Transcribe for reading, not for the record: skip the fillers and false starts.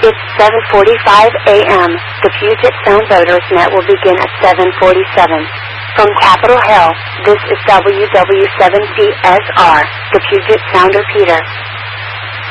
It's 7:45 a.m. The Puget Sound Voters Net will begin at 7:47. From Capitol Hill, this is WW7CSR, the Puget Sound Repeater.